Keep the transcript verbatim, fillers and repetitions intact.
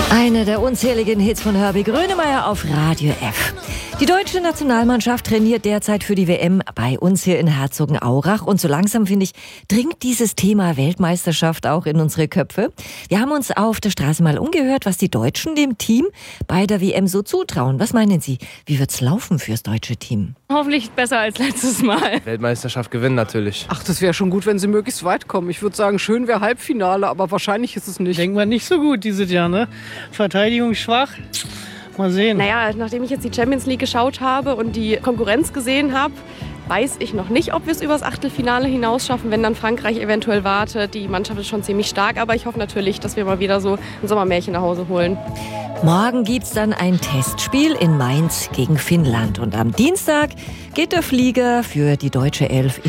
Einer der unzähligen Hits von Herbie Grönemeyer auf Radio F. Die deutsche Nationalmannschaft trainiert derzeit für die W M bei uns hier in Herzogenaurach. Und so langsam, finde ich, dringt dieses Thema Weltmeisterschaft auch in unsere Köpfe. Wir haben uns auf der Straße mal umgehört, was die Deutschen dem Team bei der W M so zutrauen. Was meinen Sie? Wie wird's laufen fürs deutsche Team? Hoffentlich besser als letztes Mal. Weltmeisterschaft gewinnen natürlich. Ach, das wäre schon gut, wenn sie möglichst weit kommen. Ich würde sagen, schön wäre Halbfinale, aber wahrscheinlich ist es nicht. Denken wir nicht so gut dieses Jahr, ne? Verteidigung schwach. Mal sehen. Naja, nachdem ich jetzt die Champions League geschaut habe und die Konkurrenz gesehen habe, weiß ich noch nicht, ob wir es übers Achtelfinale hinaus schaffen, wenn dann Frankreich eventuell wartet. Die Mannschaft ist schon ziemlich stark, aber ich hoffe natürlich, dass wir mal wieder so ein Sommermärchen nach Hause holen. Morgen gibt's dann ein Testspiel in Mainz gegen Finnland. Und am Dienstag geht der Flieger für die deutsche Elf